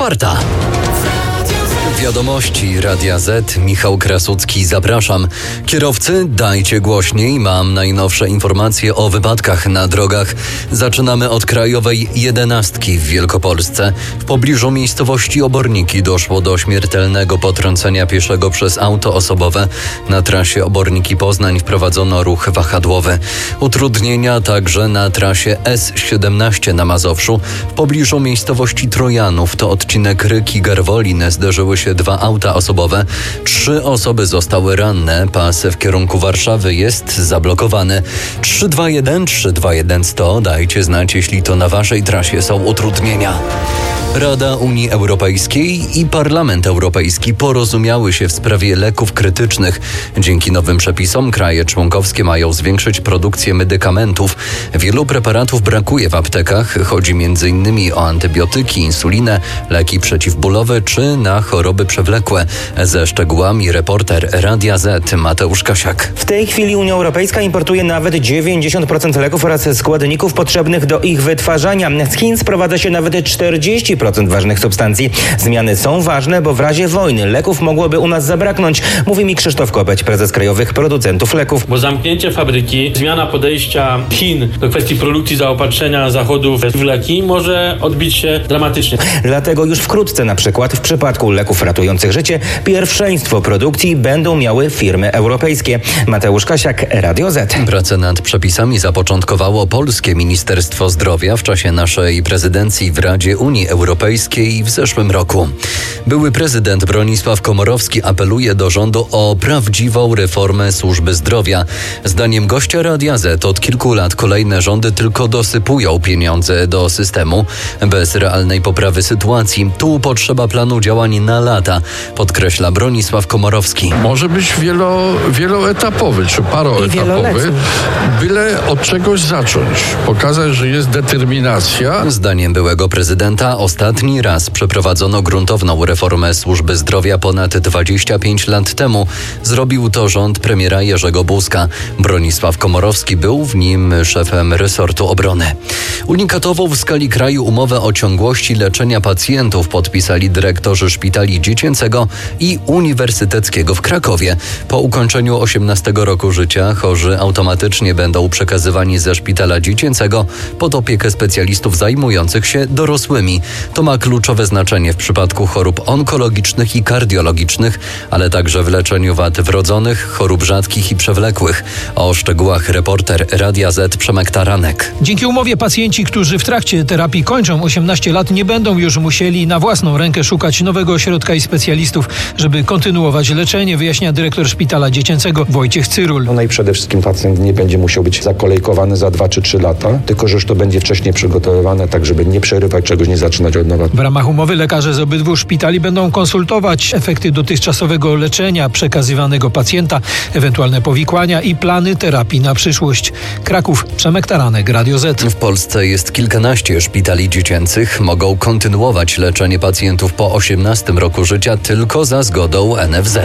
4. Wiadomości Radia Z, Michał Krasucki, zapraszam. Kierowcy, dajcie głośniej, mam najnowsze informacje o wypadkach na drogach. Zaczynamy od krajowej 11 w Wielkopolsce. W pobliżu miejscowości Oborniki doszło do śmiertelnego potrącenia pieszego przez auto osobowe. Na trasie Oborniki-Poznań wprowadzono ruch wahadłowy. Utrudnienia także na trasie S17 na Mazowszu. W pobliżu miejscowości Trojanów, to odcinek Ryki-Garwolin, zderzyły się 2 auta osobowe. 3 osoby zostały ranne. Pas w kierunku Warszawy jest zablokowany. 321 100. Dajcie znać, jeśli to na waszej trasie są utrudnienia. Rada Unii Europejskiej i Parlament Europejski porozumiały się w sprawie leków krytycznych. Dzięki nowym przepisom kraje członkowskie mają zwiększyć produkcję medykamentów. Wielu preparatów brakuje w aptekach. Chodzi m.in. o antybiotyki, insulinę, leki przeciwbólowe czy na choroby przewlekłe. Ze szczegółami reporter Radia Z Mateusz Kasiak. W tej chwili Unia Europejska importuje nawet 90% leków oraz składników potrzebnych do ich wytwarzania. Z Chin sprowadza się nawet 40% ważnych substancji. Zmiany są ważne, bo w razie wojny leków mogłoby u nas zabraknąć, mówi mi Krzysztof Kopeć, prezes krajowych producentów leków. Bo zamknięcie fabryki, zmiana podejścia Chin do kwestii produkcji zaopatrzenia Zachodu w leki może odbić się dramatycznie. Dlatego już wkrótce, na przykład w przypadku leków ratujących życie, pierwszeństwo produkcji będą miały firmy europejskie. Mateusz Kasiak, Radio Z. Pracę nad przepisami zapoczątkowało polskie Ministerstwo Zdrowia w czasie naszej prezydencji w Radzie Unii Europejskiej w zeszłym roku. Były prezydent Bronisław Komorowski apeluje do rządu o prawdziwą reformę służby zdrowia. Zdaniem gościa Radia Z od kilku lat kolejne rządy tylko dosypują pieniądze do systemu bez realnej poprawy sytuacji. Tu potrzeba planu działań na lata, podkreśla Bronisław Komorowski. Może być wieloetapowy czy paroetapowy, byle od czegoś zacząć. Pokazać, że jest determinacja. Zdaniem byłego prezydenta ostatni raz przeprowadzono gruntowną reformę służby zdrowia ponad 25 lat temu. Zrobił to rząd premiera Jerzego Buzka. Bronisław Komorowski był w nim szefem resortu obrony. Unikatową w skali kraju umowę o ciągłości leczenia pacjentów podpisali dyrektorzy Szpitali Dziecięcego i Uniwersyteckiego w Krakowie. Po ukończeniu 18 roku życia chorzy automatycznie będą przekazywani ze Szpitala Dziecięcego pod opiekę specjalistów zajmujących się dorosłymi. To ma kluczowe znaczenie w przypadku chorób onkologicznych i kardiologicznych, ale także w leczeniu wad wrodzonych, chorób rzadkich i przewlekłych. O szczegółach reporter Radia Z Przemek Taranek. Dzięki umowie pacjenci, którzy w trakcie terapii kończą 18 lat, nie będą już musieli na własną rękę szukać nowego ośrodka i specjalistów, żeby kontynuować leczenie, wyjaśnia dyrektor Szpitala Dziecięcego Wojciech Cyrul. No i przede wszystkim pacjent nie będzie musiał być zakolejkowany za 2 czy 3 lata, tylko że już to będzie wcześniej przygotowywane, tak żeby nie przerywać czegoś, nie zaczynać od nowa. W ramach umowy lekarze z obydwu szpitali będą konsultować efekty dotychczasowego leczenia przekazywanego pacjenta, ewentualne powikłania i plany terapii na przyszłość. Kraków, Przemek Taranek, Radio Z. W Polsce jest kilkanaście szpitali dziecięcych. Mogą kontynuować leczenie pacjentów po 18 roku życia tylko za zgodą NFZ.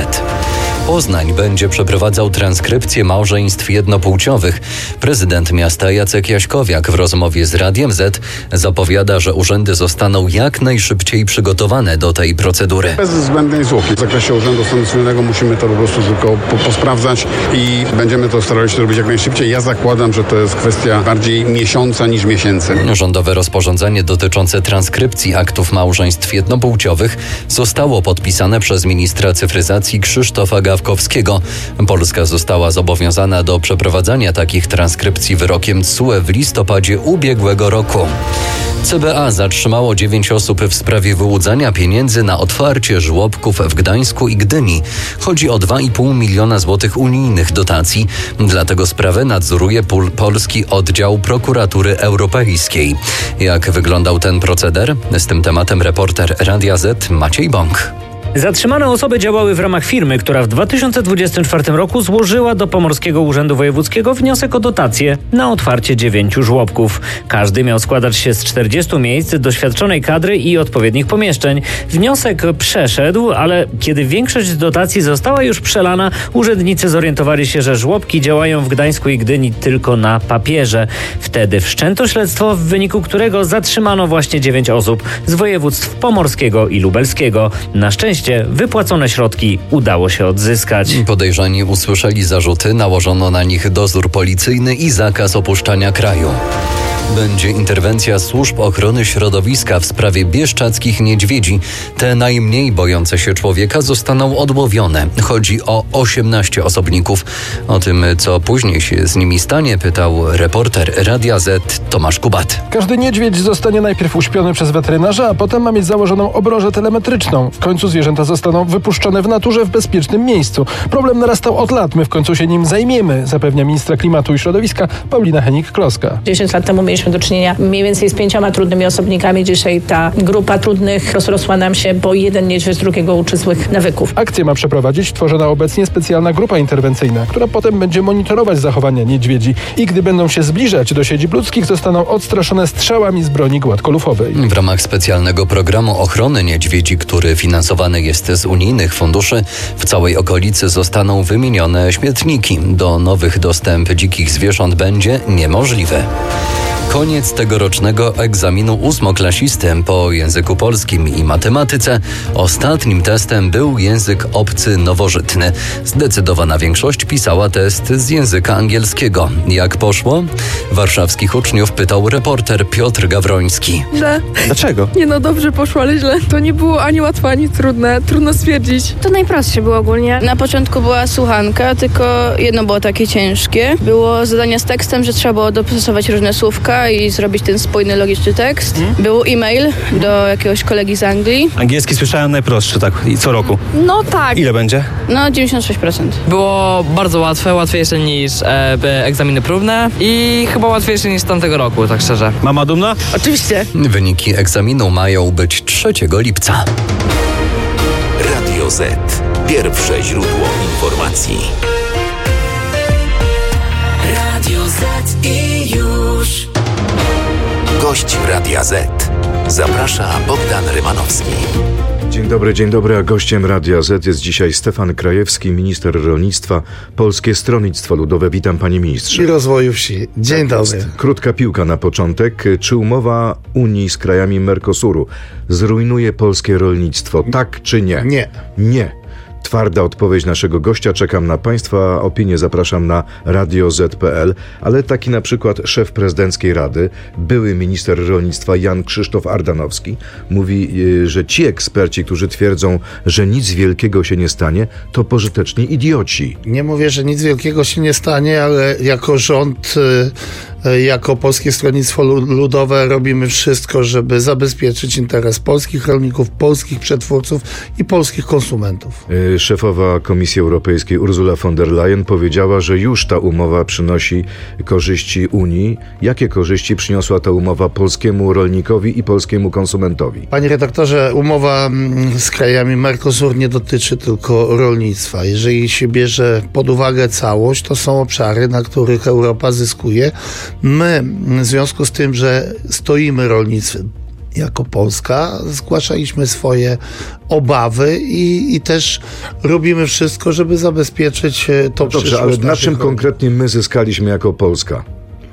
Poznań będzie przeprowadzał transkrypcję małżeństw jednopłciowych. Prezydent miasta Jacek Jaśkowiak w rozmowie z Radiem Z zapowiada, że urzędy zostaną jak najszybciej przygotowane do tej procedury. Bez zbędnej zwłoki. W zakresie Urzędu Stanu Cywilnego musimy to po prostu tylko posprawdzać i będziemy to starali się robić jak najszybciej. Ja zakładam, że to jest kwestia bardziej miesiąca niż miesięcy. Rządowe rozporządzenie dotyczące transkrypcji aktów małżeństw jednopłciowych zostało podpisane przez ministra cyfryzacji Krzysztofa Gawkowskiego. Polska została zobowiązana do przeprowadzania takich transkrypcji wyrokiem TSUE w listopadzie ubiegłego roku. CBA zatrzymało 9 osób w sprawie wyłudzania pieniędzy na otwarcie żłobków w Gdańsku i Gdyni. Chodzi o 2,5 miliona złotych unijnych dotacji. Dlatego sprawę nadzoruje polski oddział Prokuratury Europejskiej. Jak wyglądał ten proceder? Z tym tematem reporter Radia Z Maciej Bąk. Zatrzymane osoby działały w ramach firmy, która w 2024 roku złożyła do Pomorskiego Urzędu Wojewódzkiego wniosek o dotację na otwarcie 9 żłobków. Każdy miał składać się z 40 miejsc, doświadczonej kadry i odpowiednich pomieszczeń. Wniosek przeszedł, ale kiedy większość dotacji została już przelana, urzędnicy zorientowali się, że żłobki działają w Gdańsku i Gdyni tylko na papierze. Wtedy wszczęto śledztwo, w wyniku którego zatrzymano właśnie 9 osób z województw pomorskiego i lubelskiego. Na szczęście wypłacone środki udało się odzyskać. Podejrzani usłyszeli zarzuty, nałożono na nich dozór policyjny i zakaz opuszczania kraju. Będzie interwencja służb ochrony środowiska w sprawie bieszczadzkich niedźwiedzi. Te najmniej bojące się człowieka zostaną odłowione. Chodzi o 18 osobników. O tym, co później się z nimi stanie, pytał reporter Radia Z Tomasz Kubat. Każdy niedźwiedź zostanie najpierw uśpiony przez weterynarza, a potem ma mieć założoną obrożę telemetryczną. W końcu zwierzęta zostaną wypuszczone w naturze w bezpiecznym miejscu. Problem narastał od lat, my w końcu się nim zajmiemy, zapewnia ministra klimatu i środowiska Paulina Hennig-Kloska. 10 lat temu mieliśmy do czynienia mniej więcej z 5 trudnymi osobnikami. Dzisiaj ta grupa trudnych rozrosła nam się, bo jeden niedźwiedź drugiego uczy złych nawyków. Akcję ma przeprowadzić tworzona obecnie specjalna grupa interwencyjna, która potem będzie monitorować zachowania niedźwiedzi i gdy będą się zbliżać do siedzib ludzkich, zostaną odstraszone strzałami z broni gładkolufowej. W ramach specjalnego programu ochrony niedźwiedzi, który finansowany jest z unijnych funduszy, w całej okolicy zostaną wymienione śmietniki. Do nowych dostęp dzikich zwierząt będzie niemożliwy. Koniec tegorocznego egzaminu ósmoklasisty po języku polskim i matematyce. Ostatnim testem był język obcy nowożytny. Zdecydowana większość pisała test z języka angielskiego. Jak poszło? Warszawskich uczniów pytał reporter Piotr Gawroński. Źle. Dlaczego? Nie no, dobrze poszło, ale źle. To nie było ani łatwe, ani trudne. Trudno stwierdzić. To najprostsze było ogólnie. Na początku była słuchanka, tylko jedno było takie ciężkie. Było zadanie z tekstem, że trzeba było dostosować różne słówka i zrobić ten spójny, logiczny tekst. Był e-mail do jakiegoś kolegi z Anglii. Angielski słyszałem najprostszy, tak, i co roku. No tak. Ile będzie? No 96%. Było bardzo łatwe, łatwiejsze niż egzaminy próbne i chyba łatwiejsze niż tamtego roku, tak szczerze. Mama dumna? Oczywiście. Wyniki egzaminu mają być 3 lipca. Radio Z. Pierwsze źródło informacji. Radio Z i już. Gość Radia Z. Zaprasza Bogdan Rymanowski. Dzień dobry, a gościem Radia Z jest dzisiaj Stefan Krajewski, minister rolnictwa, Polskie Stronnictwo Ludowe. Witam, panie ministrze. I rozwoju wsi. Dzień dobry. Krótka piłka na początek. Czy umowa Unii z krajami Mercosuru zrujnuje polskie rolnictwo? Tak czy nie? Nie. Twarda odpowiedź naszego gościa. Czekam na państwa opinię. Zapraszam na radioz.pl. Ale taki na przykład szef prezydenckiej Rady, były minister rolnictwa Jan Krzysztof Ardanowski, mówi, że ci eksperci, którzy twierdzą, że nic wielkiego się nie stanie, to pożyteczni idioci. Nie mówię, że nic wielkiego się nie stanie, ale jako rząd, jako Polskie Stronnictwo Ludowe robimy wszystko, żeby zabezpieczyć interes polskich rolników, polskich przetwórców i polskich konsumentów. Szefowa Komisji Europejskiej Ursula von der Leyen powiedziała, że już ta umowa przynosi korzyści Unii. Jakie korzyści przyniosła ta umowa polskiemu rolnikowi i polskiemu konsumentowi? Panie redaktorze, umowa z krajami Mercosur nie dotyczy tylko rolnictwa. Jeżeli się bierze pod uwagę całość, to są obszary, na których Europa zyskuje. My, w związku z tym, że stoimy rolnictwem jako Polska, zgłaszaliśmy swoje obawy i też robimy wszystko, żeby zabezpieczyć to przyszłość. Dobrze, ale na czym konkretnie my zyskaliśmy jako Polska?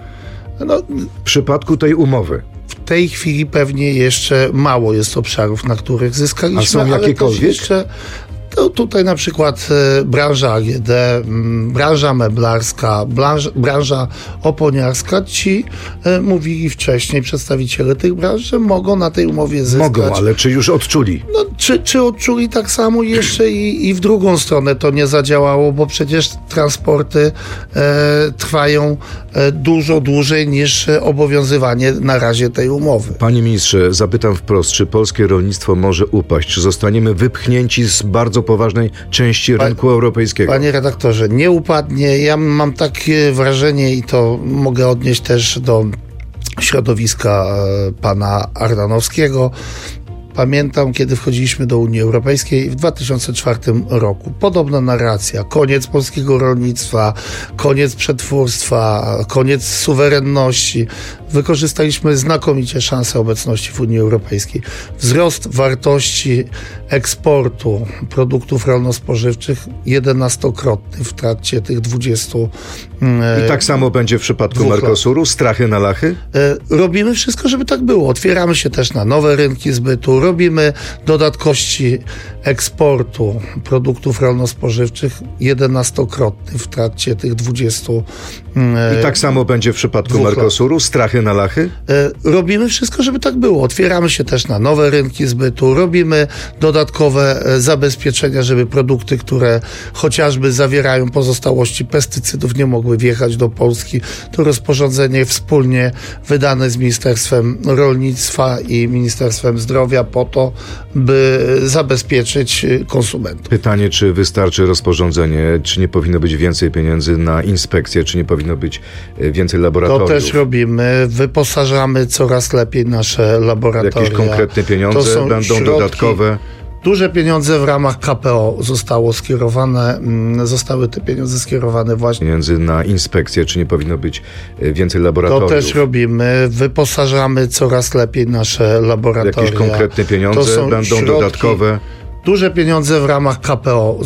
W przypadku tej umowy. W tej chwili pewnie jeszcze mało jest obszarów, na których zyskaliśmy. A są jakiekolwiek? Ale jeszcze tutaj na przykład branża AGD, branża meblarska, branża oponiarska. Ci mówili wcześniej przedstawiciele tych branż, że mogą na tej umowie zyskać. Mogą, ale czy już odczuli? No, czy odczuli tak samo jeszcze i w drugą stronę to nie zadziałało, bo przecież transporty trwają dużo dłużej niż obowiązywanie na razie tej umowy. Panie ministrze, zapytam wprost, czy polskie rolnictwo może upaść? Czy zostaniemy wypchnięci z bardzo poważnej części rynku europejskiego? Panie redaktorze, nie upadnie. Ja mam takie wrażenie i to mogę odnieść też do środowiska pana Ardanowskiego. Pamiętam, kiedy wchodziliśmy do Unii Europejskiej w 2004 roku. Podobna narracja. Koniec polskiego rolnictwa, koniec przetwórstwa, koniec suwerenności. Wykorzystaliśmy znakomicie szansę obecności w Unii Europejskiej. Wzrost wartości eksportu produktów rolno-spożywczych 11-krotny w trakcie tych 20 I tak samo będzie w przypadku Mercosuru? Strachy na lachy? Robimy wszystko, żeby tak było. Otwieramy się też na nowe rynki zbytu. Robimy dodatkości eksportu produktów rolno-spożywczych 11-krotny w trakcie tych 20 I tak samo będzie w przypadku Mercosuru? Strachy na lachy? Robimy wszystko, żeby tak było. Otwieramy się też na nowe rynki zbytu. Robimy dodatkowe zabezpieczenia, żeby produkty, które chociażby zawierają pozostałości pestycydów, nie mogły wjechać do Polski. To rozporządzenie wspólnie wydane z Ministerstwem Rolnictwa i Ministerstwem Zdrowia po to, by zabezpieczyć konsumentów. Pytanie, czy wystarczy rozporządzenie, czy nie powinno być więcej pieniędzy na inspekcje, czy nie powinno być więcej laboratoriów? To też robimy. Wyposażamy coraz lepiej nasze laboratoria. Jakieś konkretne pieniądze będą środki dodatkowe? Duże pieniądze w ramach KPO zostały te pieniądze skierowane właśnie. Pieniędzy na inspekcje, czy nie powinno być więcej laboratoriów? To też robimy. Wyposażamy coraz lepiej nasze laboratoria. Jakieś konkretne pieniądze będą dodatkowe? Duże pieniądze w ramach KPO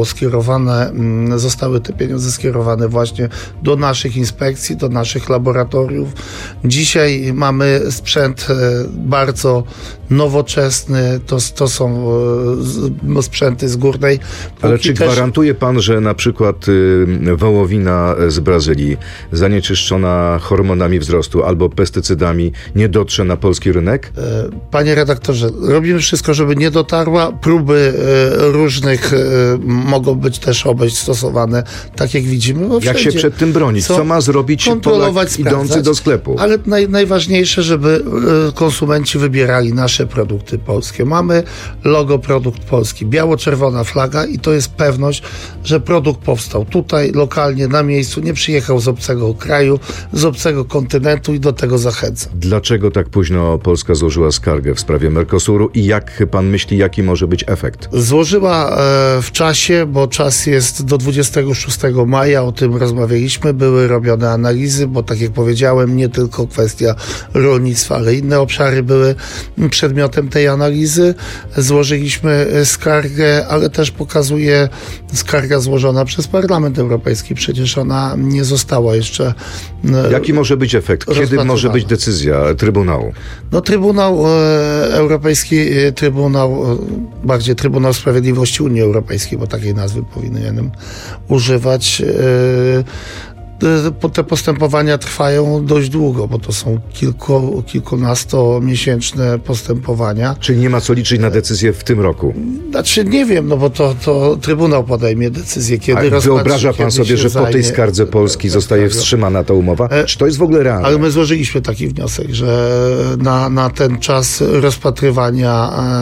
zostały te pieniądze skierowane właśnie do naszych inspekcji, do naszych laboratoriów. Dzisiaj mamy sprzęt bardzo nowoczesny, to są sprzęty z górnej półki. Ale czy gwarantuje pan, że na przykład wołowina z Brazylii zanieczyszczona hormonami wzrostu albo pestycydami nie dotrze na polski rynek? Panie redaktorze, robimy wszystko, żeby nie dotarła. Próby różnych mogą być też stosowane, tak jak widzimy. Jak się przed tym bronić? Co ma zrobić Polak idący do sklepu? Ale najważniejsze, żeby konsumenci wybierali nasze produkty polskie. Mamy logo produkt polski, biało-czerwona flaga i to jest pewność, że produkt powstał tutaj, lokalnie, na miejscu, nie przyjechał z obcego kraju, z obcego kontynentu i do tego zachęcam. Dlaczego tak późno Polska złożyła skargę w sprawie Mercosuru i jak pan myśli, jaki może być efekt? Złożyła w czasie, bo czas jest do 26 maja, o tym rozmawialiśmy, były robione analizy, bo tak jak powiedziałem, nie tylko kwestia rolnictwa, ale inne obszary były przedmiotem tej analizy. Złożyliśmy skargę, ale też pokazuje skarga złożona przez Parlament Europejski. Przecież ona nie została jeszcze Jaki może być efekt? Kiedy może być decyzja Trybunału? No Trybunał Europejski, bardziej Trybunał Sprawiedliwości Unii Europejskiej, bo takiej nazwy powinienem używać. Te postępowania trwają dość długo, bo to są kilkunastomiesięczne postępowania. Czyli nie ma co liczyć na decyzję w tym roku? Znaczy nie wiem, no bo to Trybunał podejmie decyzję, kiedy wyobraża pan sobie, że po tej skardze Polski zostaje wstrzymana ta umowa? Czy to jest w ogóle realne? Ale my złożyliśmy taki wniosek, że na ten czas rozpatrywania